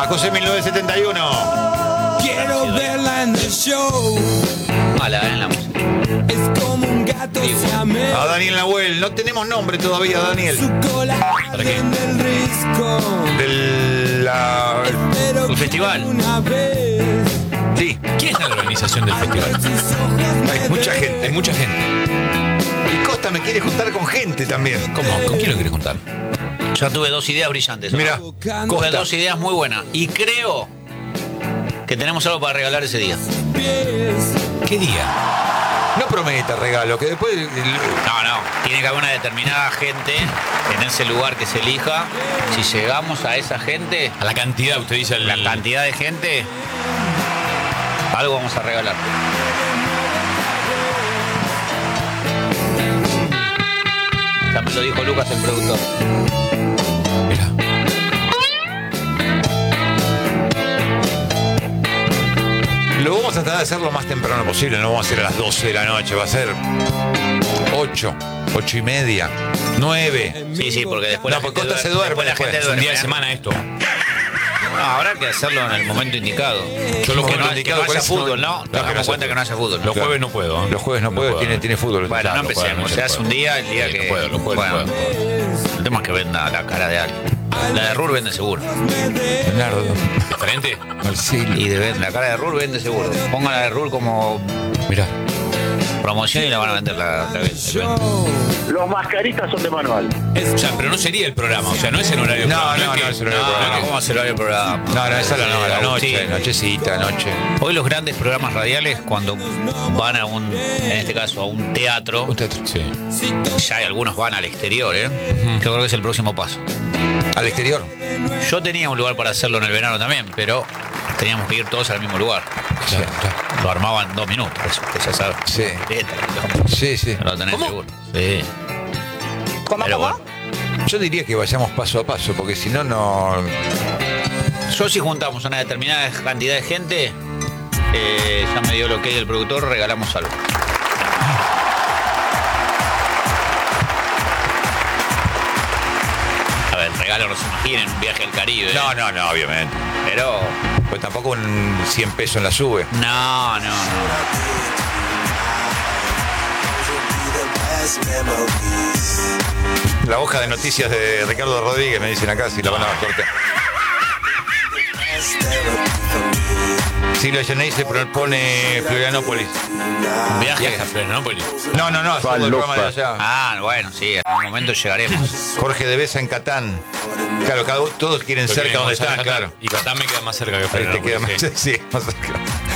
José 1971. Quiero verla en el show. Mala, en la música. Es como un gato siamés. A Daniel Nahuel. No tenemos nombre todavía, Daniel. Su cola en el risco. El festival. Una vez. Sí. ¿Quién es la organización del festival? Hay mucha gente. Hay mucha gente. Y Costa me quiere juntar con gente también. ¿Cómo? ¿Con quién lo quieres contar? Yo tuve dos ideas brillantes. Mira, Tuve Costa. dos ideas muy buenas. Y creo que tenemos algo para regalar ese día. ¿Qué día? No prometa regalo, que después... No. Tiene que haber una determinada gente en ese lugar que se elija. Si llegamos a esa gente, A la cantidad, usted dice. la cantidad de gente, algo vamos a regalar. Ya me lo dijo Lucas, el productor. Mira. Lo vamos a tratar de hacer lo más temprano posible. No vamos a hacer a las 12 de la noche. Va a ser 8, 8 y media, 9. Sí, porque después No, porque Costa se duerme después la después. gente Es un duerme. día de semana esto. No, habrá que hacerlo en el momento indicado. Yo lo que que no, indicado, que no ¿cuál haya es? fútbol, ¿no? No, Nos que no damos haya cuenta que no haya fútbol. Los jueves no puedo. ¿eh? Los jueves no puedo, tiene fútbol. Bueno, no No puedo, empecemos. no Se hace puedo. un día, el día Sí, que... no puedo, no puedo, Bueno, no puedo. el tema es que venda la cara de alguien. La de Rur vende seguro. Leonardo. ¿Diferente? Marcelo. Y la cara de Rur vende seguro. Ponga la de Rur como Mirá. promoción y la van a vender la venta. Los mascaristas son de manual. O sea, pero no sería el programa. O sea, no es en horario. No, programa, no, es que- no es en horario programa. No, ¿cómo se lo va el programa? No, esa es la noche, Agustín. nochecita, noche. Hoy los grandes programas radiales, cuando van a en este caso, a un teatro, Usted, Sí. ya hay algunos van al exterior, ¿eh? Yo creo que es el próximo paso. al exterior. Yo tenía un lugar para hacerlo en el verano también, pero teníamos que ir todos al mismo lugar. Claro, claro. Lo armaban en 2 minutos, eso usted ya sabe. Sí. Vete, Sí, sí. lo tenés ¿Cómo? seguro. Sí. ¿Cómo, Pero cómo? bueno. Yo diría que vayamos paso a paso, porque si no, no. Yo si juntamos una determinada cantidad de gente, ya me dio lo que el productor, regalamos algo. A ver, regalo no se imaginen, un viaje al Caribe. No, obviamente. Pero, Pues tampoco un 100 pesos en la sube. no. La hoja de noticias de Ricardo Rodríguez, me dicen acá, si la van a cortar. Si lo llenéis, se pone Florianópolis. Un viaje. Viaja a Florianópolis. No, es todo el programa de allá. Ah, bueno, sí, en algún momento llegaremos. Jorge de Besa en Catán. Claro, todos quieren Lo cerca queremos donde hacer están, Catán. claro. Y Catán me queda más cerca que Ahí te queda Florianópolis. más, sí, más cerca.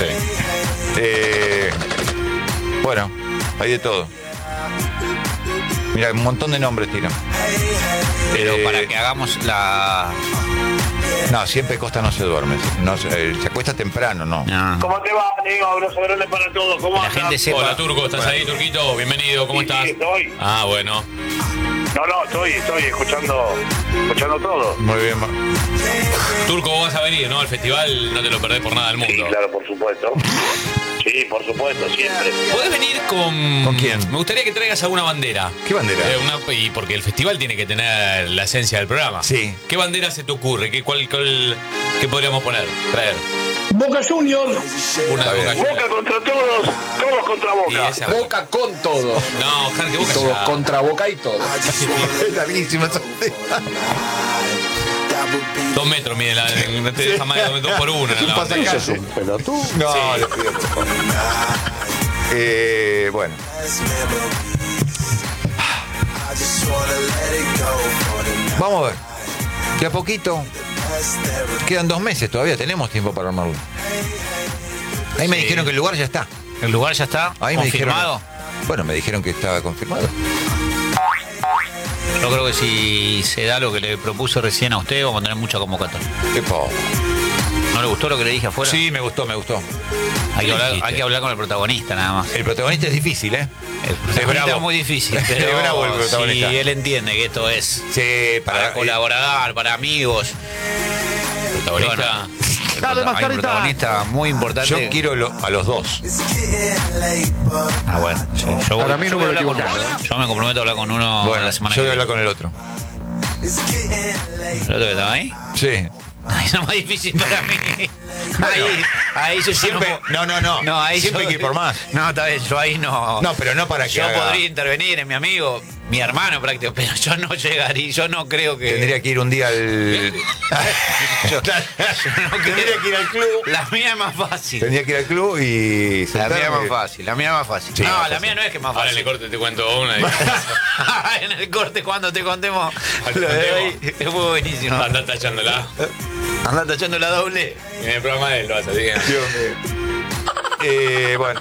Sí. Bueno, hay de todo. Mira, un montón de nombres tiran. Pero para que hagamos la... No, siempre Costa no se duerme. No, se acuesta temprano, ¿no? No. ¿Cómo te va, amigo? Abrazo grande para todos. ¿Cómo La andas? gente sepa. Hola, Turco. ¿Estás ahí, Turquito? Bienvenido. ¿Cómo Sí, estás? sí, estoy. Ah, bueno. No, estoy escuchando todo. Muy bien. Turco, vos vas a venir, ¿no? Al festival no te lo perdés por nada del Sí, mundo. claro, por supuesto. Sí, por supuesto, siempre. ¿Podés venir con... ¿Con quién? Me gustaría que traigas alguna bandera. ¿Qué bandera? Y porque el festival tiene que tener la esencia del programa. Sí. ¿Qué bandera se te ocurre? ¿Qué podríamos poner? Traer. Boca Juniors. Una de Boca Juniors. Boca contra todos, todos contra Y Boca. esa- Boca con todo. No, Jarque, Boca Todo ya. contra Boca y todo. Es larguísima esa. 2 metros mide la. No te deja más de 2 por 1. Un pasacalle. Pelotudo. No, Sí. le pido, por favor. Bueno. Vamos a ver. De a poquito. Quedan 2 meses todavía, tenemos tiempo para armarlo. Ahí me Sí. dijeron que el lugar ya está. El lugar ya está Ahí me confirmado. dijeron. Bueno, me dijeron que estaba confirmado. Yo creo que si se da lo que le propuse recién a usted, vamos a tener mucha convocatoria. Qué poco. ¿No le gustó lo que le dije afuera? Sí, me gustó. Hay que, hablar, dijiste? hay que hablar con el protagonista nada más. El protagonista es difícil, ¿eh? El protagonista bravo. es muy difícil, Es pero bravo el protagonista. si él entiende que esto es Sí, para colaborar, para amigos. Protagonista. Hay un protagonista muy importante. Yo quiero a los dos. Ah, bueno. Sí, Para mí no voy a me hablar con equivoco. uno. Yo me comprometo a hablar con uno Bueno, la semana yo que voy a viene. hablar con el otro. ¿El otro que estaba ahí? Sí. Ahí es lo más difícil para mí. Ahí yo Siempre. No. No, ahí siempre yo- hay que ir por más. No, está bien, yo ahí no. No, pero no para que Yo haga- podría intervenir en mi amigo, mi hermano prácticamente, pero yo no llegaría, yo no creo que. Tendría que ir un día al. Yo no creo. Tendría que ir al club. La mía es más fácil. Tendría que ir al club y. La mía es sentarme. más fácil, la mía es más fácil. Sí, no, más la fácil. mía no es que es más Ahora en fácil. el corte te cuento una. En el corte cuando te contemos Al lo de conteo. hoy, fue buenísimo. Andá tachándola. Andá tachando la doble. En el programa de él lo hace, así que. Dios mío. Bueno.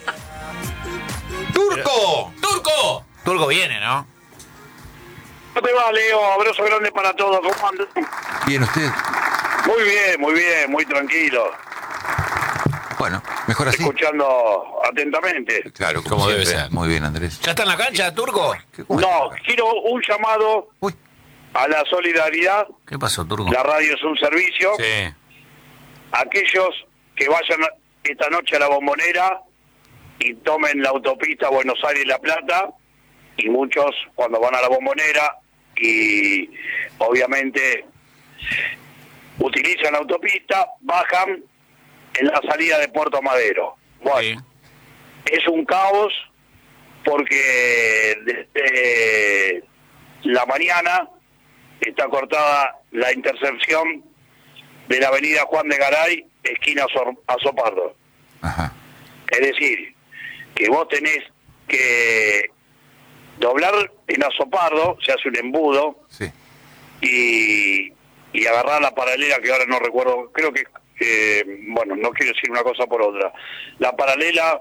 ¡Turco! ¡Turco! Turco viene, ¿no? ¿Cómo te va, Leo? Abrazo grande para todos. ¿Cómo andan? Bien, usted. Muy bien, muy tranquilo. Bueno, mejor así. Escuchando atentamente. Claro, Como debe siempre. ser. Muy bien, Andrés. ¿Ya está en la cancha, Turco? No, quiero un llamado Uy, a la solidaridad. ¿Qué pasó, Turco? La radio es un servicio. Sí. Aquellos que vayan esta noche a la Bombonera y tomen la autopista Buenos Aires-La Plata, y muchos cuando van a la Bombonera y obviamente utilizan la autopista, bajan en la salida de Puerto Madero. Bueno, Sí. es un caos porque desde la mañana está cortada la intersección de la avenida Juan de Garay, esquina Azopardo. ajá. Es decir, que vos tenés que doblar en Azopardo, se hace un embudo, Sí. y agarrar la paralela, que ahora no recuerdo, creo que, bueno, no quiero decir una cosa por otra, la paralela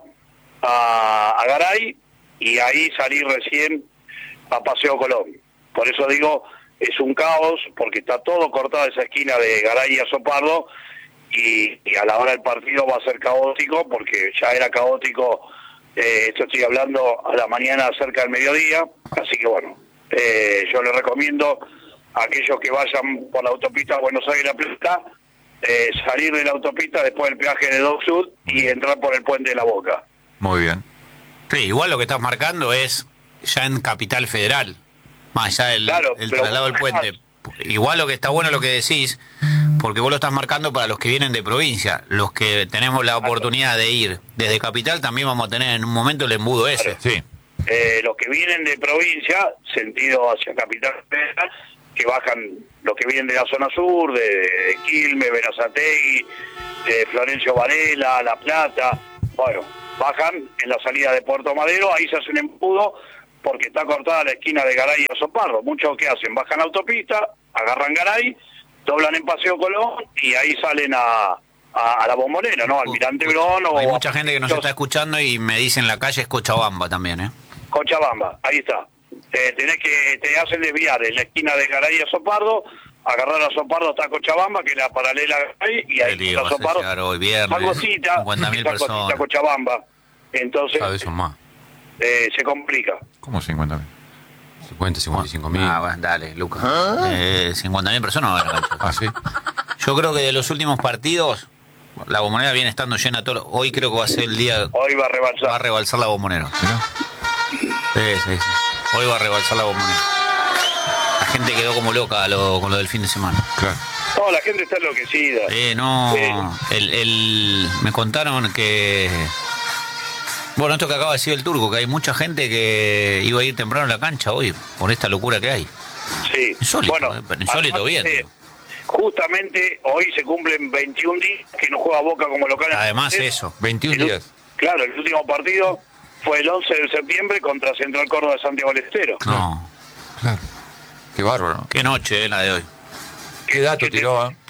a Garay, y ahí salir recién a Paseo Colón. Por eso digo, es un caos, porque está todo cortado esa esquina de Garay y Azopardo, y a la hora del partido va a ser caótico, porque ya era caótico, esto estoy hablando a la mañana cerca del mediodía, así que bueno, yo les recomiendo a aquellos que vayan por la autopista Buenos Aires-La Plata, salir de la autopista después del peaje de Dock Sud y entrar por el puente de la Boca. Muy bien. Sí, igual lo que estás marcando es ya en Capital Federal, más allá del Claro, el pero- traslado del puente. Igual lo que está bueno lo que decís, porque vos lo estás marcando para los que vienen de provincia. Los que tenemos la oportunidad de ir desde Capital también vamos a tener en un momento el embudo ese. Sí. Los que vienen de provincia, sentido hacia Capital Federal, que bajan, los que vienen de la zona sur, de Quilmes, Berazategui, Florencio Varela, La Plata, bueno, bajan en la salida de Puerto Madero, ahí se hace un embudo porque está cortada la esquina de Garay y Azopardo. Muchos que hacen, bajan la autopista, agarran Garay, doblan en Paseo Colón y ahí salen a la Bombonera, ¿no? Almirante Brown o Hay mucha gente que nos está escuchando y me dice en la calle es Cochabamba también, ¿eh? Cochabamba, ahí está. Te hacen desviar en la esquina de Garay y Azopardo, agarrar a Azopardo hasta Cochabamba, que es la paralela a Garay, y ahí Peligro, está vas a Azopardo. llegar hoy viernes, Sangocita, 50.000 Sangocita, personas. Cochabamba. Entonces, Cada vez son más. se complica. ¿Cómo 50.000? 50, 55.000. Ah, bueno, dale, Lucas. 50.000 personas van a la cancha. Ah, sí. Yo creo que de los últimos partidos, la Bombonera viene estando llena todo. Hoy creo que va a ser el día. Hoy va a Va a rebalsar. rebalsar la Bombonera. Mirá. Sí. Hoy va a rebalsar la Bombonera. La gente quedó como loca con lo del fin de semana. Claro. No, la gente está enloquecida. No. Sí. Me contaron que. Bueno, esto que acaba de decir el Turco, que hay mucha gente que iba a ir temprano a la cancha hoy, por esta locura que hay. Sí. Insólito, Bueno, pero insólito además, bien. Justamente hoy se cumplen 21 días que no juega Boca como local. Además eso. 21 El- días. Claro, el último partido fue el 11 de septiembre contra Central Córdoba de Santiago del Estero. No. Claro. Qué bárbaro. Qué noche la de hoy. Qué dato ¿Qué te- tiró, ¿eh?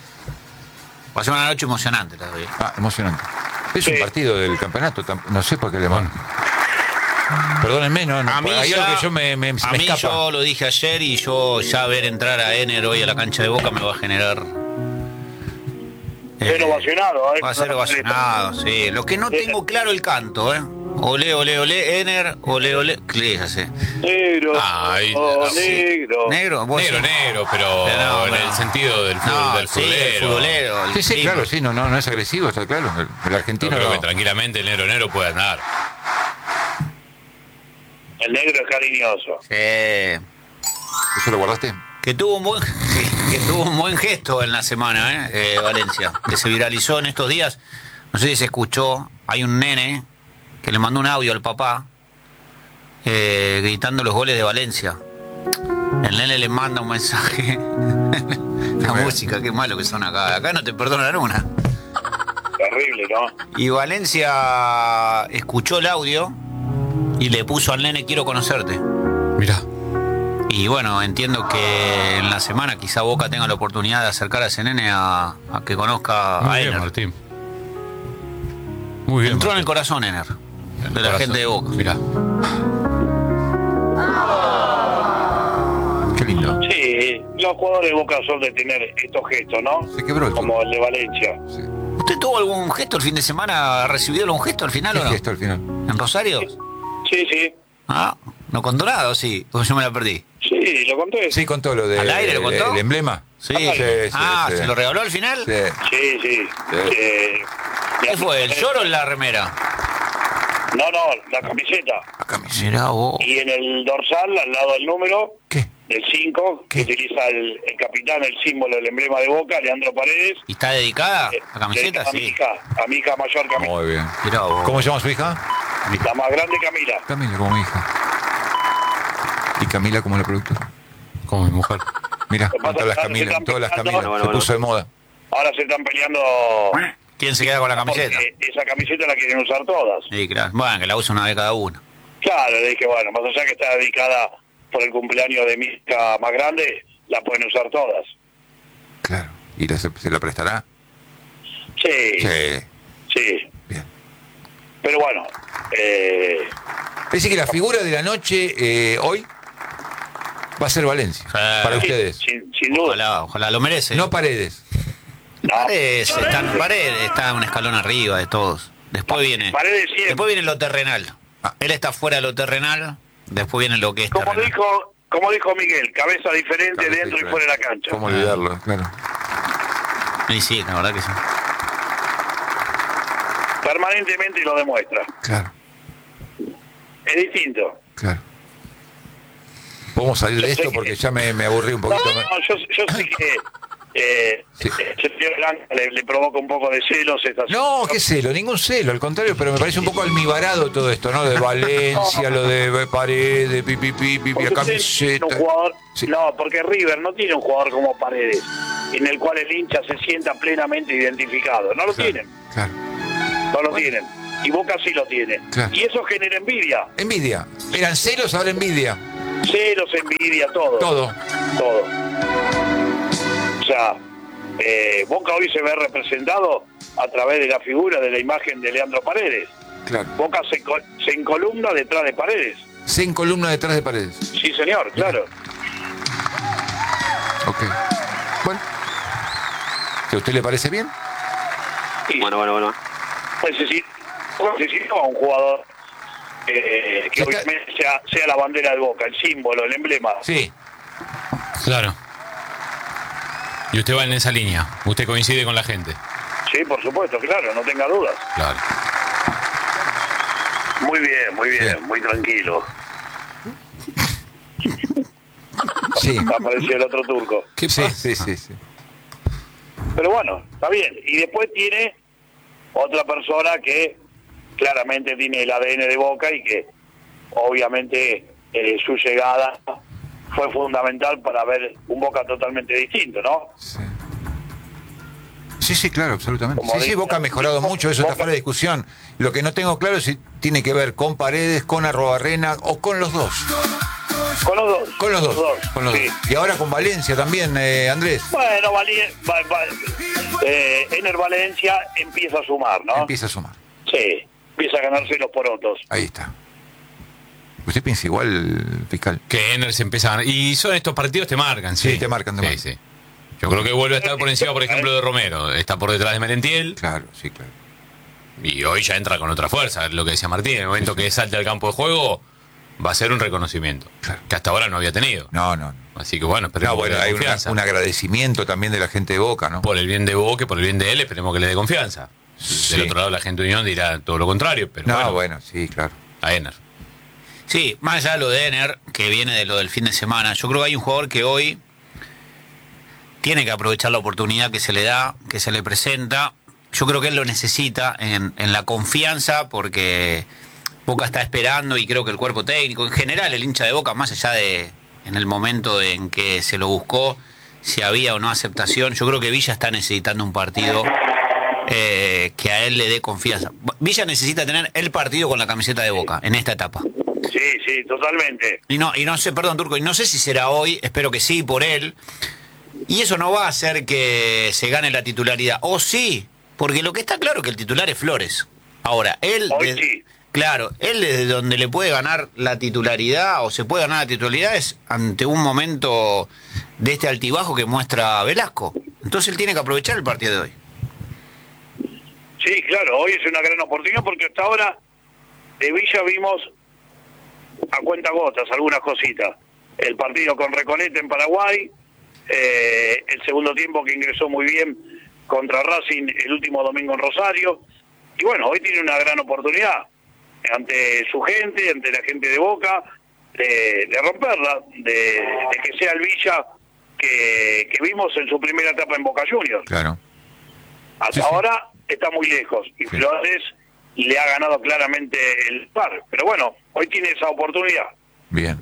Va a ser una noche emocionante la de hoy. Ah, emocionante. Es Sí. un partido del campeonato, no sé por qué le van. Perdónenme, no, A mí, hay ya, algo que yo me a me mí escapa. yo lo dije ayer y yo ya ver entrar a Ener hoy a la cancha de Boca me va a generar... Ser ovacionado, Va a ser ovacionado, sí. Lo que no tengo claro el canto, ¿eh? Olé, olé, olé, Ener, olé, olé... ¿Qué es así? Negro, Ay, oh, sí. negro. ¿Negro? ¿Vos Negro, sí? negro, pero No, en no. el sentido del fútbol, No, del sí, el futbolero. futbolero. el Sí, sí, primo. claro, sí, no es agresivo, está claro. El Yo argentino creo no. que tranquilamente el negro puede andar. El negro es cariñoso. Sí. ¿Eso lo guardaste? Que tuvo un buen gesto en la semana, Valencia, que se viralizó en estos días. No sé si se escuchó, hay un nene que le mandó un audio al papá gritando los goles de Valencia. El nene le manda un mensaje. La música, qué malo que son acá. Acá no te perdonan una. Terrible, ¿no? Y Valencia escuchó el audio y le puso al nene: quiero conocerte. Mirá. Y bueno, entiendo que en la semana quizá Boca tenga la oportunidad de acercar a ese nene a que conozca Muy a bien, Ener. Martín. Muy bien. Entró en Martín. el corazón Ener, de la gente de Boca. Mirá. Qué lindo. Sí, los jugadores de Boca son de tener estos gestos, ¿no? Se quebró el Como el de Valencia. Sí. ¿Usted tuvo algún gesto el fin de semana? ¿Ha recibido algún gesto al final o ¿Qué no? gesto al final? ¿En Rosario? Sí, sí. Ah, ¿no contó nada o sí? Porque yo me la perdí. Sí, lo conté. Sí, contó lo de... ¿Al aire lo contó? ¿El emblema? Sí. Sí, sí. ¿Se lo regaló al final? Sí. Sí, sí. ¿Qué fue? ¿El lloro o la remera? No, la camiseta. Acá me dice. Mirá vos. Y en el dorsal, al lado del número, ¿Qué? del 5, que ¿Qué? utiliza el capitán, el símbolo, el emblema de Boca, Leandro Paredes. ¿Y está dedicada la camiseta? A mi Sí. hija, a mi hija mayor, Camila. Muy bien. Mirá vos. ¿Cómo se llama su hija? La más grande, Camila. Camila, como mi hija. ¿Y Camila como la productora? Como mi mujer. Mira, Lo que pasa todas las es que Camilas, están todas las peleando. Camilas. Bueno, Se puso de moda. Ahora se están peleando ¿Quién se queda con la camiseta? porque esa camiseta la quieren usar todas. Sí, claro. Bueno, que la use una vez cada uno. Claro, le dije, bueno, más allá que está dedicada por el cumpleaños de mi hija más grande, la pueden usar todas. Claro. ¿Y se la prestará? Sí, Sí. sí. Bien. Pero bueno, Dice que la figura de la noche hoy va a ser Valencia. Para sí, ustedes. sin duda. Ojalá lo merece. No Paredes. No, Paredes está un escalón arriba de todos. Después viene lo terrenal. Él está fuera de lo terrenal, después viene lo que es como terrenal. dijo Miguel, cabeza diferente Cabeza dentro diferente. y fuera de la cancha. ¿Cómo olvidarlo? Claro. Y sí, la verdad que sí. Permanentemente lo demuestra. Claro. Es distinto. Claro. Podemos salir de esto porque ya me aburrí un poquito. No, yo sé que Sí. señor Blanca le provoca un poco de celos esta No, qué celo, ningún celo, al contrario, pero me parece un poco almibarado todo esto, ¿no? De Valencia, lo de Paredes, de pipi, Porque camiseta. un jugador, Sí. no, porque River no tiene un jugador como Paredes, en el cual el hincha se sienta plenamente identificado. No lo tienen, Claro. no lo tienen. Y Boca sí lo tiene. Claro. Y eso genera envidia. Envidia. Eran celos, ahora envidia. Celos, envidia, todo. Todo. Todo. O sea, Boca hoy se ve representado a través de la figura, de la imagen de Leandro Paredes. Claro. Boca se encolumna detrás de Paredes. 100 columnas detrás de Paredes. Sí, señor, claro. Ok. Bueno. ¿A usted le parece bien? Y Bueno. necesita un jugador que Está- obviamente sea la bandera de Boca, el símbolo, el emblema. Sí. Claro. Y usted va en esa línea. Usted coincide con la gente. Sí, por supuesto, claro, no tenga dudas. Claro. Muy bien, Sí. muy tranquilo. Sí. Apareció el otro turco. ¿Qué Sí, pasa? sí. Pero bueno, está bien. Y después tiene otra persona que claramente tiene el ADN de Boca y que obviamente su llegada fue fundamental para ver un Boca totalmente distinto, ¿no? Sí, claro, absolutamente. Como Sí, dice- Boca ha mejorado mucho, eso está Boca- fuera de discusión. Lo que no tengo claro es si tiene que ver con Paredes, con Arrobarrena o con los dos. Con los dos. Con los dos. Con los sí. dos. Y ahora con Valencia también, Andrés. Bueno, Ener Valencia empieza a sumar, ¿no? Empieza a sumar. Sí, empieza a ganarse los porotos. Ahí está. ¿Usted piensa igual, fiscal? Que Ener se empieza a ganar. Y son estos partidos te marcan, sí. Sí, te marcan. Sí. Yo creo que vuelve a estar por encima, por ejemplo, de Romero. Está por detrás de Merentiel. Claro, sí, claro. Y hoy ya entra con otra fuerza, lo que decía Martín. En el momento que salte al campo de juego, va a ser un reconocimiento. Claro. Que hasta ahora no había tenido. No. Así que bueno, No, esperemos bueno, que le dé hay confianza. un agradecimiento también de la gente de Boca, ¿no? Por el bien de Boca, por el bien de él, esperemos que le dé confianza. Sí. Del otro lado, la gente de Unión dirá todo lo contrario, pero No, bueno, sí, claro. a Ener. Sí, más allá de lo de Ener, que viene de lo del fin de semana, yo creo que hay un jugador que hoy tiene que aprovechar la oportunidad que se le da, que se le presenta. Yo creo que él lo necesita en la confianza, porque Boca está esperando, y creo que el cuerpo técnico, en general el hincha de Boca, más allá de en el momento en que se lo buscó, si había o no aceptación, yo creo que Villa está necesitando un partido que a él le dé confianza. Villa necesita tener el partido con la camiseta de Boca en esta etapa. Sí, totalmente. Y no sé, perdón, Turco, y no sé si será hoy, espero que sí, por él. Y eso no va a hacer que se gane la titularidad. O sí, porque lo que está claro es que el titular es Flores. Ahora, él... Hoy sí. Claro, él desde donde le puede ganar la titularidad, o se puede ganar la titularidad, es ante un momento de este altibajo que muestra Velasco. Entonces él tiene que aprovechar el partido de hoy. Sí, claro, hoy es una gran oportunidad, porque hasta ahora de Villa vimos a cuentagotas algunas cositas. El partido con Recoleta en Paraguay, el segundo tiempo que ingresó muy bien contra Racing el último domingo en Rosario, y bueno, hoy tiene una gran oportunidad ante su gente, ante la gente de Boca, de romperla, de que sea el Villa que vimos en su primera etapa en Boca Juniors. Claro. Hasta ahora está muy lejos, y Flores le ha ganado claramente el par, pero bueno, hoy tiene esa oportunidad. Bien.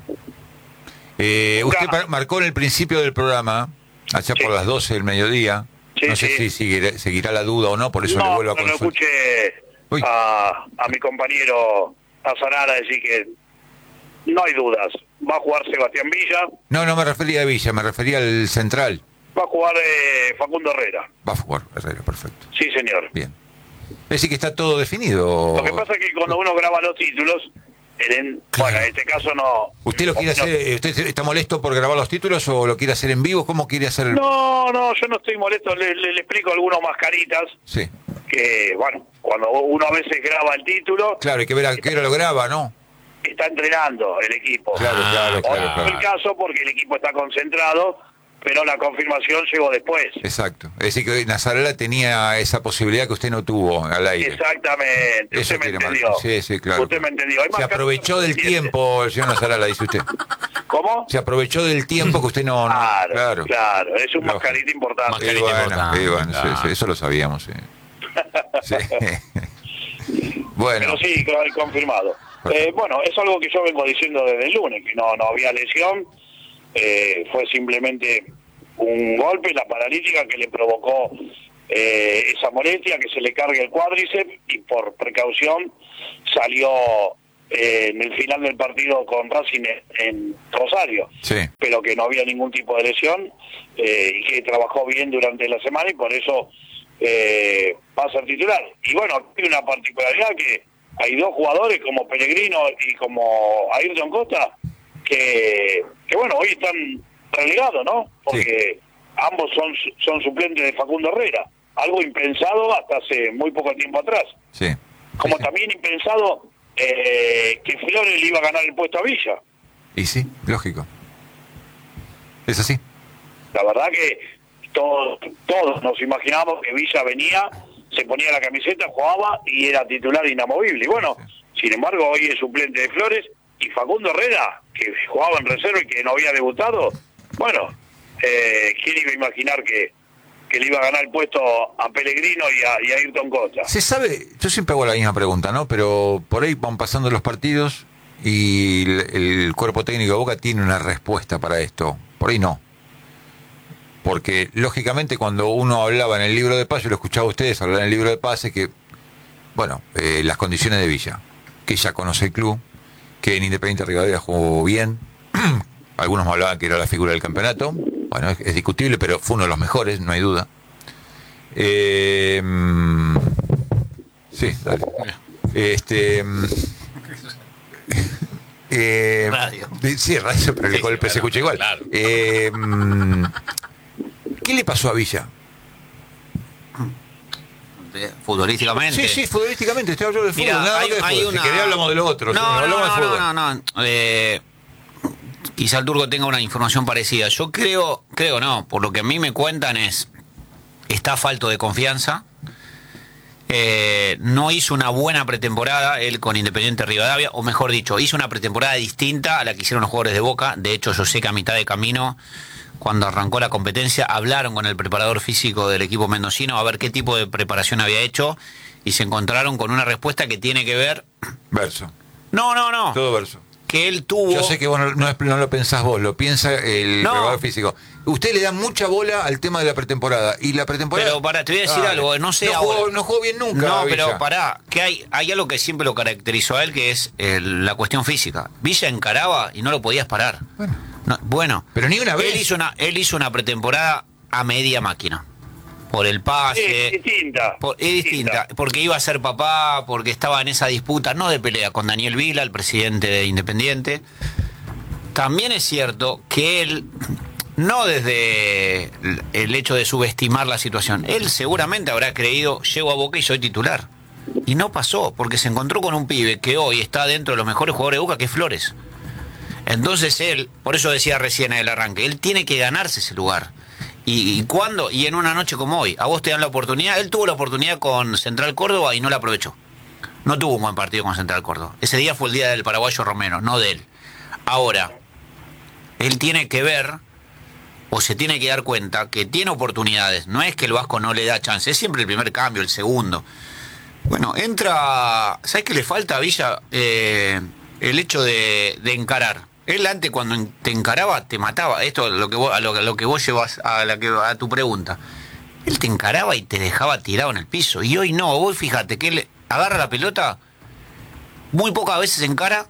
Usted marcó en el principio del programa, allá por las 12 del mediodía, no sé si seguirá la duda o no, por eso le vuelvo a consultar. No escuché a mi compañero Azarara decir que no hay dudas. Va a jugar Sebastián Villa. No me refería a Villa, me refería al central. Va a jugar Facundo Herrera. Va a jugar Herrera, perfecto. Sí, señor. Bien. Es decir, que está todo definido. Lo que pasa es que cuando uno graba los títulos, bueno, en este caso no... ¿Usted lo quiere hacer? ¿Usted está molesto por grabar los títulos o lo quiere hacer en vivo? ¿Cómo quiere hacer? No, yo no estoy molesto. Le explico algunos mascaritas. Sí. Que, bueno, cuando uno a veces graba el título... Claro, hay que ver a qué hora lo graba, ¿no? Está entrenando el equipo. Claro. No es el caso porque el equipo está concentrado, pero la confirmación llegó después. Exacto. Es decir, que Nazarela tenía esa posibilidad que usted no tuvo al aire. Exactamente. Eso usted me quiere entendió. marcar. Sí, claro. Usted me entendió. Se aprovechó del tiempo, el señor Nazarela, dice usted. ¿Cómo? Se aprovechó del tiempo que usted no... Claro. Es un mascarita importante. Mascarita importante. Sí, eso lo sabíamos. Sí. Bueno. Pero sí, confirmado. Bueno, es algo que yo vengo diciendo desde el lunes, que no había lesión. Fue simplemente un golpe, la paralítica que le provocó esa molestia, que se le cargue el cuádriceps, y por precaución salió en el final del partido con Racing en Rosario, pero que no había ningún tipo de lesión, y que trabajó bien durante la semana, y por eso va a ser titular. Y bueno, tiene una particularidad, que hay dos jugadores como Pellegrino y como Ayrton Costa que bueno, hoy están relegados, ¿no? Porque ambos son suplentes de Facundo Herrera, algo impensado hasta hace muy poco tiempo atrás. Como también impensado que Flores le iba a ganar el puesto a Villa. Y sí, lógico. Es así. La verdad que todos nos imaginábamos que Villa venía, se ponía la camiseta, jugaba y era titular inamovible. Y bueno, sin embargo, hoy es suplente de Flores, y Facundo Herrera, que jugaba en reserva y que no había debutado, bueno, ¿quién iba a imaginar que le iba a ganar el puesto a Pellegrino y a Ayrton Costa? Se sabe, yo siempre hago la misma pregunta, ¿no? Pero por ahí van pasando los partidos y el cuerpo técnico de Boca tiene una respuesta para esto. Por ahí no. Porque, lógicamente, cuando uno hablaba en el libro de pase, lo escuchaba a ustedes hablar en el libro de pase, que, bueno, las condiciones de Villa, que ya conoce el club, que en Independiente Rivadavia jugó bien, algunos me hablaban que era la figura del campeonato, bueno, es discutible, pero fue uno de los mejores, no hay duda. Sí, dale. Radio. Sí, radio, pero el golpe se escucha igual. Claro. ¿Qué le pasó a Villa? Futbolísticamente. Sí, futbolísticamente, estoy hablando de fútbol. Mira, Nada de fútbol. Si querés hablamos de lo otro. No. Quizá el Turco tenga una información parecida. Yo creo no, por lo que a mí me cuentan está falto de confianza. No hizo una buena pretemporada él con Independiente Rivadavia, o mejor dicho, hizo una pretemporada distinta a la que hicieron los jugadores de Boca. De hecho, yo sé que a mitad de camino cuando arrancó la competencia, hablaron con el preparador físico del equipo mendocino a ver qué tipo de preparación había hecho y se encontraron con una respuesta que tiene que ver... Verso. No. Todo verso. Que él tuvo... Yo sé que vos no lo pensás vos, lo piensa el No. preparador físico. Usted le da mucha bola al tema de la pretemporada. Y la pretemporada... Pero pará, te voy a decir Dale. algo, no sé no ahora. Jugó, no jugó bien nunca. No, Villa. pero pará, que hay algo que siempre lo caracterizó a él, que es la cuestión física. Villa encaraba y no lo podías parar. Bueno, Pero ni una vez. Él hizo una pretemporada a media máquina. Por el pase. Es distinta. Es distinta, porque iba a ser papá, porque estaba en esa disputa, no de pelea, con Daniel Vila, el presidente de Independiente. También es cierto que él, no desde el hecho de subestimar la situación, él seguramente habrá creído, llego a Boca y soy titular. Y no pasó, porque se encontró con un pibe que hoy está dentro de los mejores jugadores de Boca, que es Flores. Entonces él, por eso decía recién en el arranque, él tiene que ganarse ese lugar. ¿Y cuándo? Y en una noche como hoy. A vos te dan la oportunidad. Él tuvo la oportunidad con Central Córdoba y no la aprovechó. No tuvo un buen partido con Central Córdoba. Ese día fue el día del paraguayo Romero, no de él. Ahora, él tiene que ver, o se tiene que dar cuenta, que tiene oportunidades. No es que el Vasco no le da chance. Es siempre el primer cambio, el segundo. Bueno, entra... ¿Sabes qué le falta a Villa? El hecho de encarar. Él antes, cuando te encaraba, te mataba. Esto es lo que vos llevas a tu pregunta. Él te encaraba y te dejaba tirado en el piso. Y hoy no. Vos fíjate que él agarra la pelota, muy pocas veces encara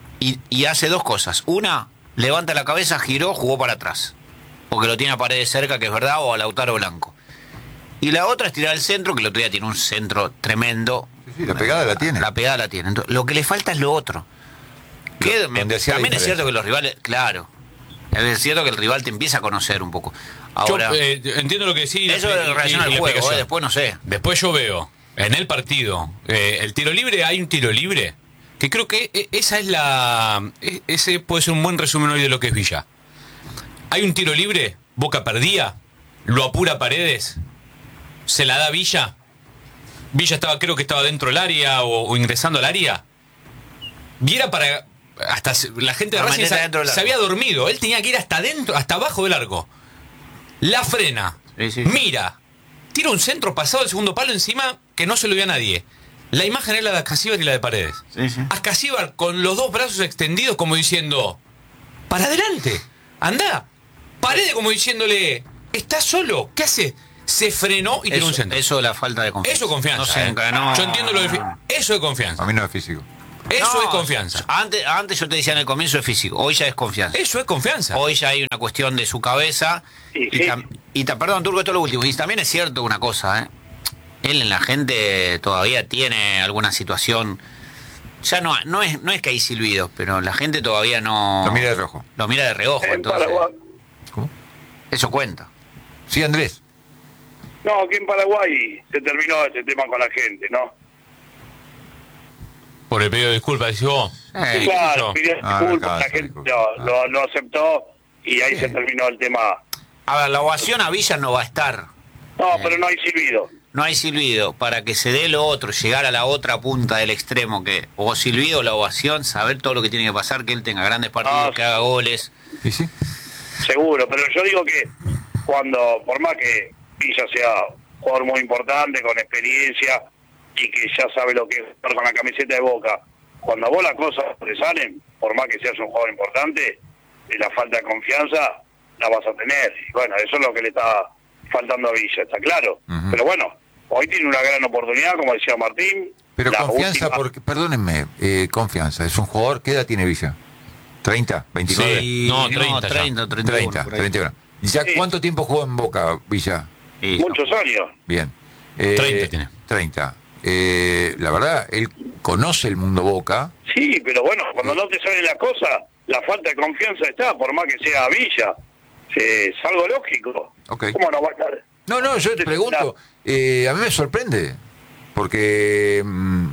y hace dos cosas. Una, levanta la cabeza, giró, jugó para atrás. Porque lo tiene a Paredes cerca, que es verdad, o a Lautaro Blanco. Y la otra es tirar al centro, que el otro día tiene un centro tremendo. Sí, la pegada la tiene. La pegada la tiene. Entonces, lo que le falta es lo otro. Que Donde hacía la también es diferencia. cierto que los rivales, claro, es cierto que el rival te empieza a conocer un poco. Ahora, Yo entiendo lo que decís. eso en relación al juego, después no sé. Después yo veo en el partido el tiro libre, hay un tiro libre que creo que esa es ese puede ser un buen resumen hoy de lo que es Villa. Hay un tiro libre, Boca perdía, lo apura Paredes, se la da Villa. Villa creo que estaba dentro del área o ingresando al área. Y era para... Hasta la gente de Racing se había dormido. Él tenía que ir hasta adentro, hasta abajo del arco. La frena. Sí. Mira. Tira un centro pasado del segundo palo encima que no se lo vio a nadie. La imagen es la de Ascasíbar y la de Paredes. Sí. Ascasíbar con los dos brazos extendidos como diciendo, para adelante, anda. Paredes como diciéndole, ¿estás solo? ¿Qué hace? Se frenó y tiró un centro. Eso es la falta de confianza. Eso es confianza. No se encanó. Yo entiendo lo de... Eso es confianza. A mí no es físico. Eso No, es confianza. Antes yo te decía en el comienzo es físico, hoy ya es confianza. Eso es confianza. Hoy ya hay una cuestión de su cabeza. Sí. Perdón, Turco, esto es lo último. Y también es cierto una cosa, él en la gente todavía tiene alguna situación. Ya no es que hay silbidos, pero la gente todavía no. Lo mira de rojo. Lo mira de reojo, En entonces. Paraguay, ¿Cómo? Eso cuenta. Sí, Andrés. no, aquí en Paraguay se terminó ese tema con la gente, ¿no? Por el pedido de disculpas, decís vos. Claro, pidió Ah, disculpas, acá, la gente disculpa. lo aceptó y ahí se terminó el tema. A ver, la ovación a Villa no va a estar. No, pero no hay silbido. No hay silbido. Para que se dé lo otro, llegar a la otra punta del extremo, que o silbido o la ovación, saber todo lo que tiene que pasar, que él tenga grandes partidos, Ah, que haga goles. ¿Y sí? Seguro, pero yo digo que por más que Villa sea un jugador muy importante, con experiencia y que ya sabe lo que es estar con la camiseta de Boca, cuando a vos las cosas te salen, por más que seas un jugador importante, la falta de confianza la vas a tener. Y bueno, eso es lo que le está faltando a Villa, está claro. Ujú. Pero bueno, hoy tiene una gran oportunidad, como decía Martín. Pero La confianza, última- porque, perdónenme, confianza. Es un jugador, ¿qué edad tiene Villa? ¿30? ¿29? Sí. No, 30 ya. 31, 30, por ahí. 31. ¿Ya Sí. cuánto tiempo jugó en Boca, Villa? Sí, Muchos años. Bien. 30 tiene. 30. La verdad, él conoce el mundo Boca. Sí, pero bueno, cuando no te salen las cosas, la falta de confianza está, por más que sea Villa. Es algo lógico. Ok. ¿Cómo no va a estar? No, yo te pregunto, a mí me sorprende, porque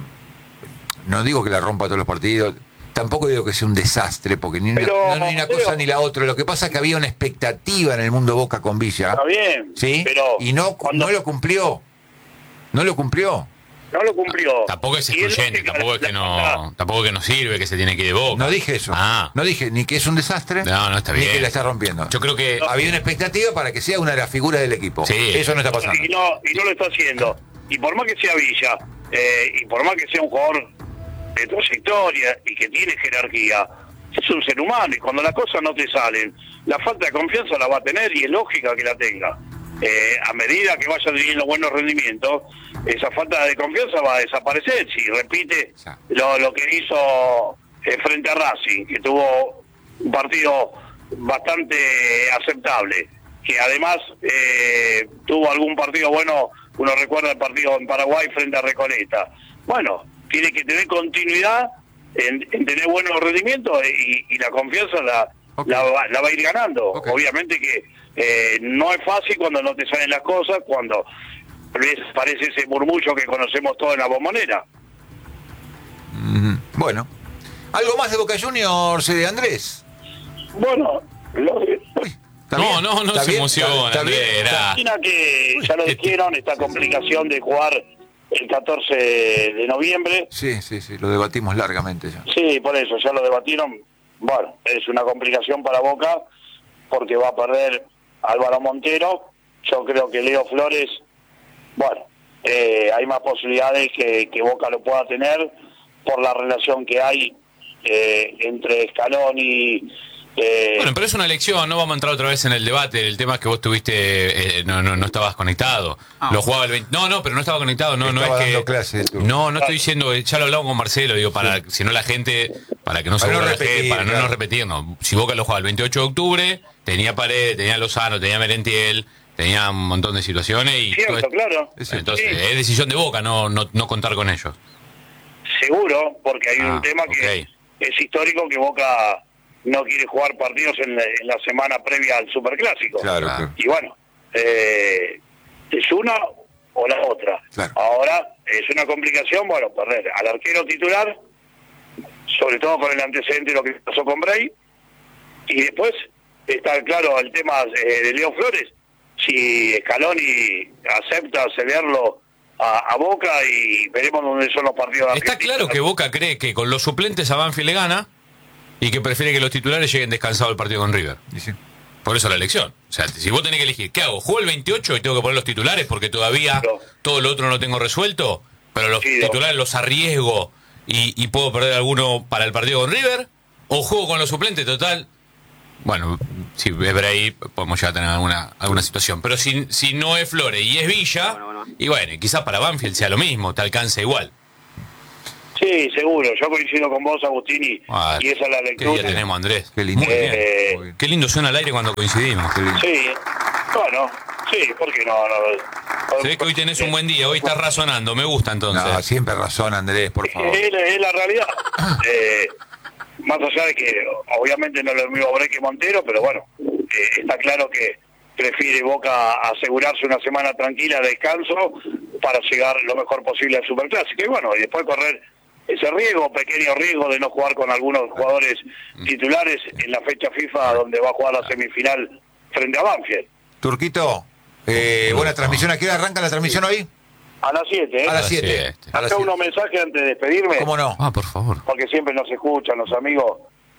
no digo que la rompa todos los partidos, tampoco digo que sea un desastre, porque ni Pero, una pero- cosa ni la otra. Lo que pasa es que había una expectativa en el mundo Boca con Villa, Está bien. ¿sí? Pero Y no cuando- lo cumplió. No lo cumplió. No lo cumplió. Tampoco es Y excluyente, lógico, tampoco es que la- tampoco que no sirve, que se tiene que ir de Boca. No dije eso. Ah. No dije ni que es un desastre, No, está ni bien. que la está rompiendo. Yo creo que Había una expectativa para que sea una de las figuras del equipo. Sí. Eso no está pasando. y no lo está haciendo. Y por más que sea Villa, y por más que sea un jugador de trayectoria y que tiene jerarquía, es un ser humano y cuando las cosas no te salen, la falta de confianza la va a tener y es lógica que la tenga. A medida que vaya teniendo buenos rendimientos, esa falta de confianza va a desaparecer si repite lo que hizo frente a Racing, que tuvo un partido bastante aceptable, que además tuvo algún partido bueno. Uno recuerda el partido en Paraguay frente a Recoleta. Bueno, tiene que tener continuidad en tener buenos rendimientos y la confianza la va a ir ganando. Okay. Obviamente que no es fácil cuando no te salen las cosas, cuando parece ese murmullo que conocemos todos en la Bombonera. Bueno. ¿Algo más de Boca Juniors, Andrés? Bueno, lo de... ¿Está No, bien? no ¿Está se bien? emociona, ¿Está bien? Andrés, era- Imagina que ya lo dijeron, esta complicación de jugar el 14 de noviembre. Sí, lo debatimos largamente ya. Sí, por eso, ya lo debatieron. Bueno, es una complicación para Boca porque va a perder Álvaro Montero. Yo creo que Leo Flores, bueno, hay más posibilidades que Boca lo pueda tener por la relación que hay entre Scaloni. Bueno, pero es una elección, no vamos a entrar otra vez en el debate. El tema es que vos tuviste, no estabas conectado. Lo jugaba el 20. No, pero no estaba conectado. No Estaba es que. dando clase, tú. No estoy diciendo, ya lo hablamos con Marcelo, digo, para si no la gente, para que no se Para no aburra la gente, repetir, para no claro. nos repetirnos. Si Boca lo jugaba el 28 de octubre, tenía Paredes, tenía Lozano, tenía Merentiel, tenía un montón de situaciones y Cierto, claro. Es cierto. entonces Sí. es decisión de Boca no contar con ellos. Seguro, porque hay un tema ok. que es histórico, que Boca no quiere jugar partidos en la semana previa al Superclásico. Claro, Ah. claro. Y bueno, es una o la otra. Claro. Ahora es una complicación, bueno, perder al arquero titular, sobre todo con el antecedente de lo que pasó con Bray, y después está claro el tema de Leo Flores, si Scaloni acepta cederlo a Boca y veremos dónde son los partidos de Está Argentina. claro que Boca cree que con los suplentes a Banfield le gana y que prefiere que los titulares lleguen descansados al partido con River. Y sí. Por eso la elección. O sea, si vos tenés que elegir, ¿qué hago? ¿Juego el 28 y tengo que poner los titulares porque todavía No. todo lo otro no lo tengo resuelto? Pero los Sí, no. titulares los arriesgo y puedo perder alguno para el partido con River. ¿O juego con los suplentes total? Bueno, si es Bray, podemos ya tener alguna situación. Pero si no es Flores y es Villa, y bueno, quizás para Banfield sea lo mismo, te alcanza igual. Sí, seguro. Yo coincido con vos, Agustín, y esa es la ¿Qué lectura. día tenemos, Andrés? Qué lindo. Muy bien. Muy bien. Qué lindo suena al aire cuando coincidimos. Qué lindo. Sí, bueno, sí, ¿por qué no? Se ve que hoy tenés un buen día, hoy estás razonando, me gusta entonces. No, siempre razón, Andrés, por favor. Es la realidad. Más allá de que obviamente no es lo mismo Bray que Montero, pero bueno, está claro que prefiere Boca asegurarse una semana tranquila de descanso para llegar lo mejor posible al Superclásico. Y bueno, y después correr ese riesgo, pequeño riesgo de no jugar con algunos jugadores titulares en la fecha FIFA donde va a jugar la semifinal frente a Banfield. Turquito, buena transmisión. ¿A qué hora arranca la transmisión hoy? A las 7, A las siete. 7. A las Acá 7. unos mensajes antes de despedirme. ¿Cómo no? Por favor. Porque siempre nos escuchan los amigos.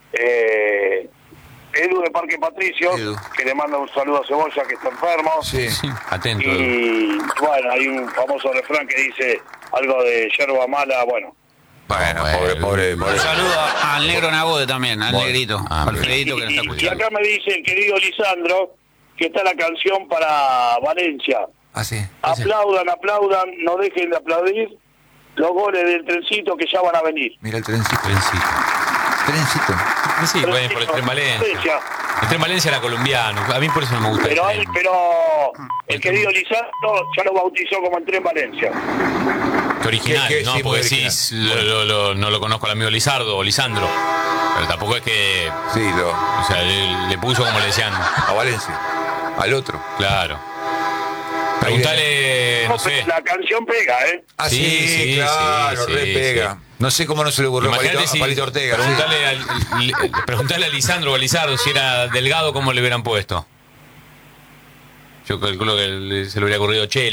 Edu de Parque Patricio, Edu. que le manda un saludo a Cebolla, que está enfermo. Sí. Atento. Y bueno, hay un famoso refrán que dice algo de yerba mala, bueno. Bueno, pobre. Un saludo al negro Nagode también, al Bueno. negrito, Alfredito que nos está Y escuchando. acá me dice el querido Lisandro que está la canción para Valencia. Ah, sí. Aplaudan, no dejen de aplaudir los goles del trencito que ya van a venir. Mira el trencito. Trencito. Trencito. Sí, bueno, por el Tren Valencia. El Tren Valencia era colombiano. A mí por eso no me gusta el tren. Pero el querido Lisandro ya lo bautizó como el Tren Valencia. Que original, Que ¿no? sí, Porque muy decís, no lo conozco al amigo Lizardo o Lisandro. Pero tampoco es que. Sí, O sea, le puso como le decían. a Valencia. Al otro. Claro. Preguntale, no sé. La canción pega, ¿eh? Ah, Sí, sí, sí, claro, sí, re sí, pega. sí. No sé cómo no se le ocurrió a Imagínate Palito, si. a Palito Ortega. sí. Preguntale a Lisandro o a Lizardo si era delgado, ¿cómo le hubieran puesto? Yo calculo que se le hubiera ocurrido Chelo.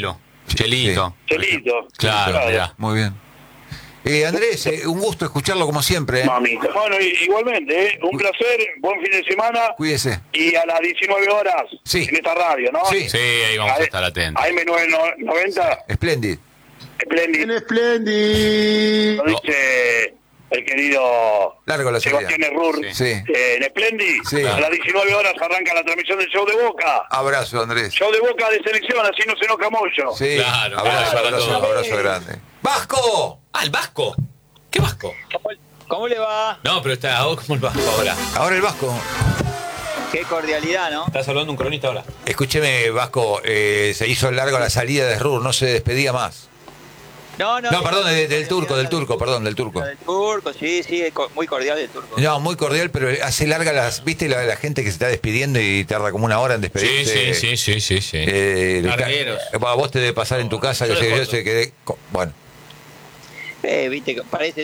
Chelito. Chelito. Claro, mirá. Muy bien. Andrés, un gusto escucharlo como siempre. Mamita. Bueno, igualmente, un placer, buen fin de semana. Cuídese. Y a las 19 horas Sí. en esta radio, ¿no? Sí. Sí, ahí vamos a estar atentos. AM990, Splendid. Splendid. Lo dice el querido Largo la salida. Sebastián Errur. Sí. En Splendid, Sí. a las 19 horas arranca la transmisión del show de Boca. Abrazo, Andrés. Show de Boca de selección, así no se enoja mucho. Sí. Claro, Abrazo, claro, abrazo, todo. abrazo grande. ¡Vasco! Ah, el Vasco. ¿Qué Vasco? ¿Cómo le va? No, pero está como el Vasco ahora. Ahora el Vasco. Qué cordialidad, ¿no? Estás hablando un cronista ahora. Escúcheme, Vasco, se hizo largo la salida de Rur, no se despedía más. No, Perdón, del turco, del turco. Del turco, sí, muy cordial el turco. No, muy cordial, pero hace larga ¿viste la gente que se está despidiendo y tarda como una hora en despedirse? Sí. Largueros. Vos te debe pasar en tu casa, Yo que le yo corto. se quedé. Bueno, Viste, que parece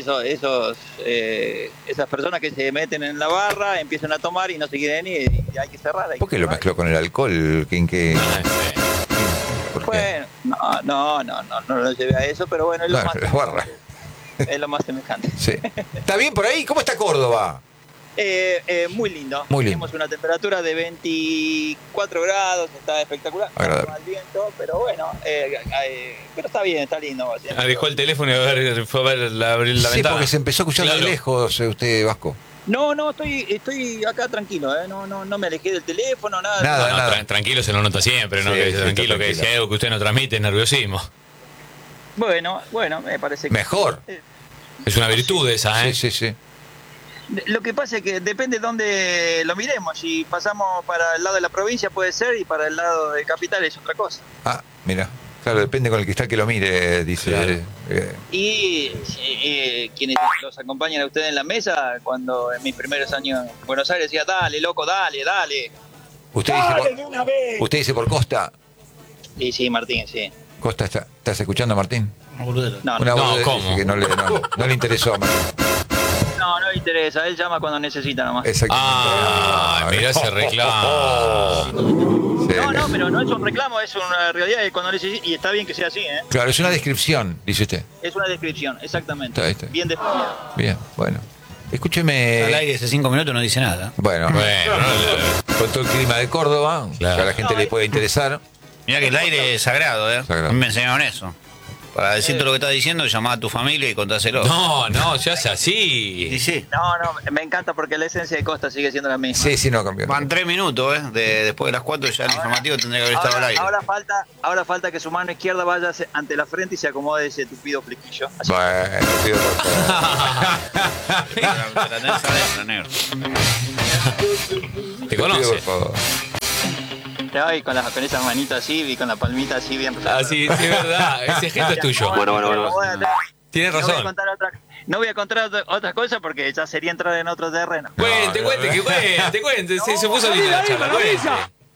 esas personas que se meten en la barra, empiezan a tomar y no se quieren ir y hay que cerrar. ¿por qué lo mezcló con el alcohol? ¿Quién qué? ¿Por qué? Bueno, no lo llevé a eso, pero bueno, es lo, Bueno, la barra. es lo más semejante. Sí. ¿Está bien por ahí? ¿Cómo está Córdoba? Muy lindo. Muy lindo. Tenemos una temperatura de 24 grados, está espectacular. Agradable. Al viento, pero bueno, pero está bien, está lindo. Dejó el teléfono y fue a ver abrir la Sí, ventana. porque se empezó a escuchar de Claro. lejos usted, Vasco. No, estoy acá tranquilo, no me alejé del teléfono, nada. Nada. No, tranquilo se lo nota siempre, ¿no? Sí, Que sí, tranquilo, está que tranquilo. si hay algo que usted no transmite es nerviosismo. Bueno, me parece que... Mejor. Es una virtud esa, ¿eh? Sí. Lo que pasa es que depende de dónde lo miremos. Si pasamos para el lado de la provincia puede ser y para el lado de capital es otra cosa. Ah, mira. Claro, depende con el cristal que lo mire, dice. Claro. Y quienes los acompañan a ustedes en la mesa, cuando en mis primeros años en Buenos Aires decía, dale, loco, dale. Usted dice por Costa. Y sí, Martín, sí. Costa, ¿estás escuchando, Martín? No, Una No, boludez ¿cómo? que no le interesó a Martín. no le interesa, él llama cuando necesita nomás. Exactamente. Ah, mirá ese reclamo. Sí, No, pero no es un reclamo, es una realidad de cuando necesita, y está bien que sea así, ¿eh? Claro, es una descripción, dice usted. Es una descripción, exactamente. Está. Bien definida. Bien, bueno. Al Escúcheme. aire hace 5 minutos no dice nada. Bueno, Bueno, con todo el clima de Córdoba, Claro. que a la gente le puede interesar. Mirá que el aire es sagrado, ¿eh? Sagrado. A mí me enseñaron eso. Para decirte lo que estás diciendo, llamá a tu familia y contáselo. no, se hace Y así. sí. No, me encanta porque la esencia de Costa sigue siendo la misma. Sí, no cambió. Van 3 minutos, ¿eh? Después de las 4 ya el informativo tendría que haber estado al aire. Ahora falta que su mano izquierda vaya ante la frente y se acomode ese tupido flequillo. Así. Bueno, pido por favor. La tenés adentro, negro. ¿Te Pido conoce? por favor. Y con esas manitas así y con la palmita así bien. Ah, sí, es verdad. Ese gesto es tuyo. Bueno. Tienes No voy a razón. contar otra cosa porque ya sería entrar en otro terreno. Cuente, cuente. Se puso linda la charla. Cuente.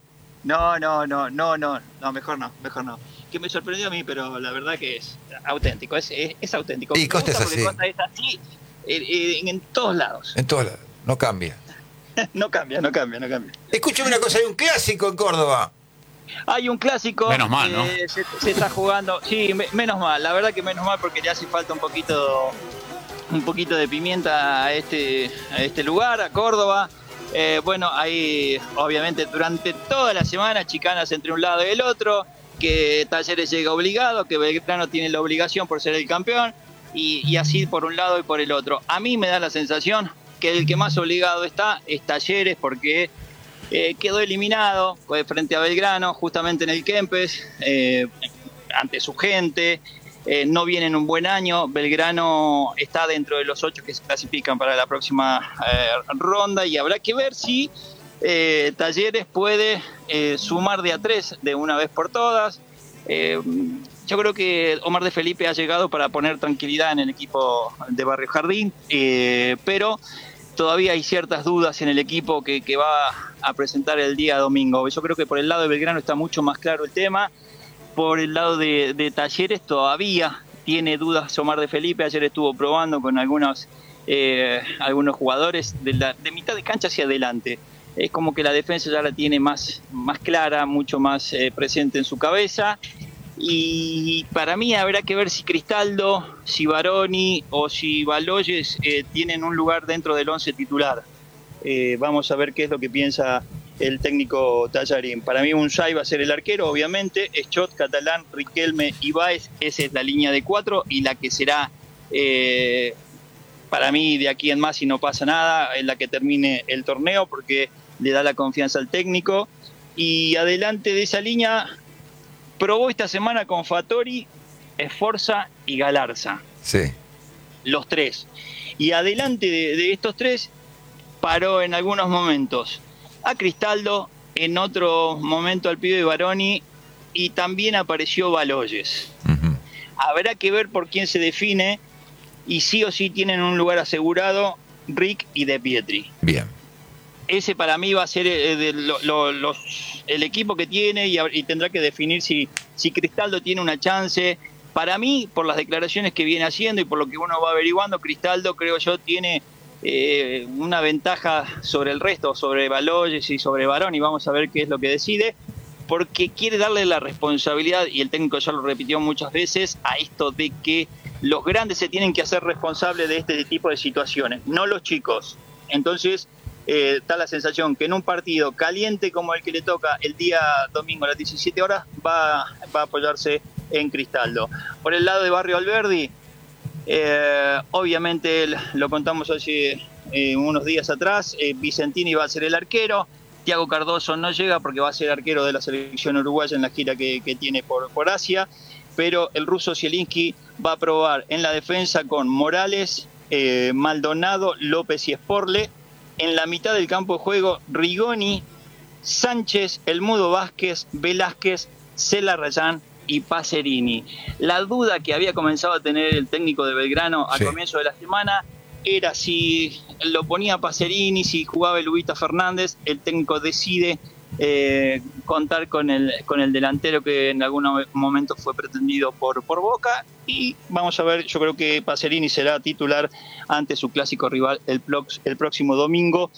No, mejor no. Que me sorprendió a mí, pero la verdad que es auténtico, es auténtico. Y Me Costa es gusta porque así. Costa es así en todos lados. En todos lados. No cambia. No cambia. Escúchame una cosa, hay un clásico en Córdoba. Hay un clásico. Menos mal, ¿no? Se está jugando. Sí, menos mal. La verdad que menos mal porque le hace falta un poquito de pimienta a este lugar, a Córdoba. Bueno, hay obviamente durante toda la semana chicanas entre un lado y el otro, que Talleres llega obligado, que Belgrano tiene la obligación por ser el campeón, y así por un lado y por el otro. A mí me da la sensación que el que más obligado está es Talleres porque quedó eliminado frente a Belgrano justamente en el Kempes, ante su gente. No viene en un buen año. Belgrano está dentro de los 8 que se clasifican para la próxima ronda y habrá que ver si Talleres puede sumar de a 3 de una vez por todas. Yo creo que Omar de Felipe ha llegado para poner tranquilidad en el equipo de Barrio Jardín, pero todavía hay ciertas dudas en el equipo que va a presentar el día domingo. Yo creo que por el lado de Belgrano está mucho más claro el tema. Por el lado de Talleres todavía tiene dudas Omar de Felipe. Ayer estuvo probando con algunos jugadores de mitad de cancha hacia adelante. Es como que la defensa ya la tiene más clara, mucho más presente en su cabeza. Y para mí habrá que ver si Cristaldo, si Baroni o si Baloyes tienen un lugar dentro del 11 titular. Vamos a ver qué es lo que piensa el técnico Tallarín. Para mí Unsay va a ser el arquero, obviamente. Schott, Catalán, Riquelme y Báez. Esa es la línea de 4 y la que será, para mí, de aquí en más, si no pasa nada, en la que termine el torneo, porque le da la confianza al técnico. Y adelante de esa línea, probó esta semana con Fattori, Esforza y Galarza. Sí. Los tres. Y adelante de estos tres, paró en algunos momentos a Cristaldo, en otro momento al pibe Baroni, y también apareció Baloyes. Ujú. Habrá que ver por quién se define, y sí o sí tienen un lugar asegurado Rick y De Pietri. Bien. Ese para mí va a ser el equipo que tiene, y tendrá que definir si Cristaldo tiene una chance. Para mí, por las declaraciones que viene haciendo y por lo que uno va averiguando, Cristaldo, creo yo, tiene una ventaja sobre el resto, sobre Baloyes y sobre Barón, y vamos a ver qué es lo que decide, porque quiere darle la responsabilidad, y el técnico ya lo repitió muchas veces, a esto de que los grandes se tienen que hacer responsables de este tipo de situaciones, no los chicos. Entonces, da la sensación que en un partido caliente como el que le toca el día domingo a las 17 horas, va a apoyarse en Cristaldo. Por el lado de Barrio Alberdi, obviamente lo contamos hace unos días atrás, Vicentini va a ser el arquero, Thiago Cardoso no llega porque va a ser arquero de la selección uruguaya en la gira que tiene por Asia, pero el ruso Zielinski va a probar en la defensa con Morales, Maldonado, López y Sporle. En la mitad del campo de juego, Rigoni, Sánchez, El Mudo Vázquez, Velázquez, Celarrayán y Pacerini. La duda que había comenzado a tener el técnico de Belgrano al comienzo de la semana era si lo ponía Pacerini, si jugaba el Ubita Fernández. El técnico decide contar con el delantero que en algún momento fue pretendido por Boca, y vamos a ver, yo creo que Pacerini será titular ante su clásico rival el próximo domingo,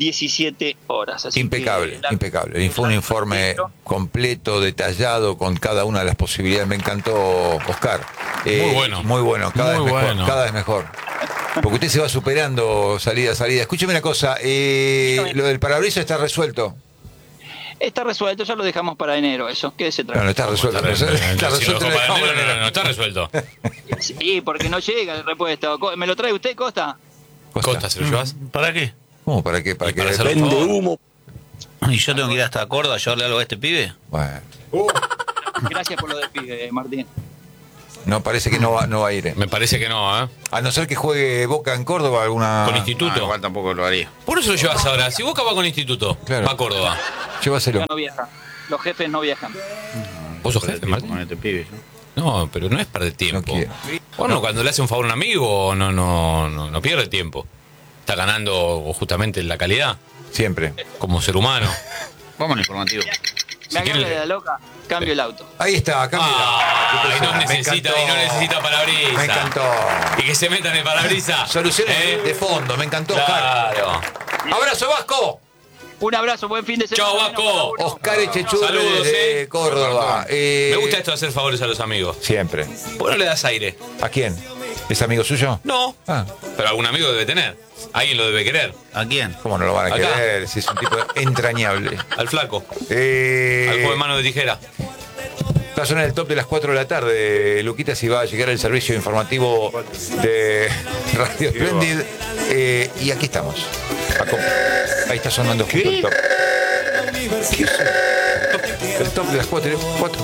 17 horas. Así Impecable, impecable. Fue un informe completo, detallado, con cada una de las posibilidades. Me encantó, Oscar. Muy bueno. Muy bueno, cada Muy vez mejor, bueno. cada vez mejor. Porque usted se va superando salida a salida. Escúcheme una cosa, lo del parabrisas está resuelto. Está resuelto, ya lo dejamos para enero, eso. Quédese tranquilo. No, no está resuelto. Está resuelto. No está resuelto. Sí, porque no llega el repuesto. ¿Me lo trae usted, Costa? Costa, ¿se lo llevas? ¿Para qué? ¿Cómo? ¿Para qué? ¿Para Para qué? hacerlo todo. humo. ¿Y yo tengo que ir hasta Córdoba a llevarle algo a este pibe? Bueno, Gracias por lo del pibe, Martín. no, parece que no va a ir. Me parece que no, ¿eh? A no ser que juegue Boca en Córdoba alguna... Con Instituto. Igual tampoco lo haría. Por eso lo llevas ahora. Si Boca va con Instituto, Claro. va a Córdoba. Llévaselo. Ya no viaja. Los jefes no viajan. ¿Vos sos jefe, Martín? Con este pibe, ¿no? No, pero no es perder tiempo. No quiero. Bueno, cuando le hace un favor a un amigo, no pierde tiempo. Está ganando justamente la calidad Siempre. como ser humano. Vamos al informativo. Me agarra quieren- de la loca, cambio el auto. Ahí está, cámbiala. Ah, y no Me necesita, encantó. y no necesita parabrisas. Me encantó. Y que se metan en parabrisas. Soluciones de fondo, me encantó, Oscar. Claro. ¡Abrazo, Vasco! Un abrazo, buen fin de semana. Chau, Vasco. Oscar Echechurri Saludos, de Córdoba. Me gusta esto de hacer favores a los amigos. Siempre. ¿Por qué no le das aire? ¿A quién? ¿Es amigo suyo? No. Ah, Pero algún amigo debe tener. Alguien lo debe querer. ¿A quién? ¿cómo no lo van a Acá. querer? Si es un tipo entrañable. Al flaco. Al juego de mano de tijera. Va a sonar el top de las 4 de la tarde, Luquita, si va a llegar el servicio informativo de Radio Splendid. Y aquí estamos. Ahí está sonando justo el top. ¿Qué es eso? El top de las 4.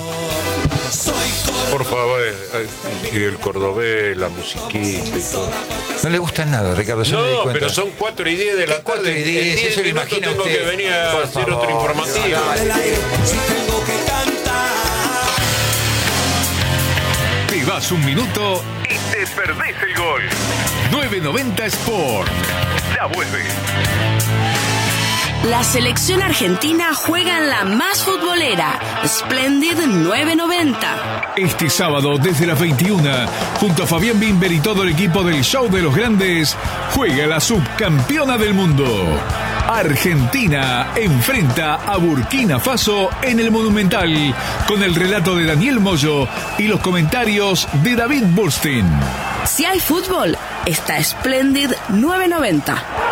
Por favor, y el cordobés, la musiquita y todo. No le gusta nada, Ricardo. Yo me di No, cuenta. pero son 4:10 de la 4 tarde. y 10, En 10 eso lo minutos imagina tengo usted. que venir a Por hacer favor. otro informativo. Del aire, si tengo que cantar. Te das un minuto y te perdés el gol. 990 Sport. Ya vuelve. La selección argentina juega en la más futbolera, Splendid 990. Este sábado desde las 21, junto a Fabián Bimber y todo el equipo del Show de los Grandes, juega la subcampeona del mundo. Argentina enfrenta a Burkina Faso en el Monumental, con el relato de Daniel Moyo y los comentarios de David Burstein. Si hay fútbol, está Splendid 990.